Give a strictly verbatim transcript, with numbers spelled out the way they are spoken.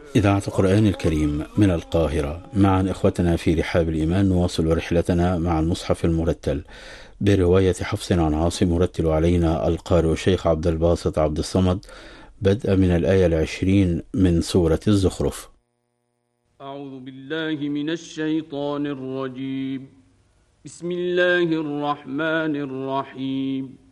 إذاعة القرآن الكريم من القاهرة، معا إخوتنا في رحاب الإيمان نواصل رحلتنا مع المصحف المرتل برواية حفص عن عاصم، مرتل علينا القارئ الشيخ عبد الباسط عبد الصمد، بدءا من الآية العشرين من سورة الزخرف. أعوذ بالله من الشيطان الرجيم. بسم الله الرحمن الرحيم.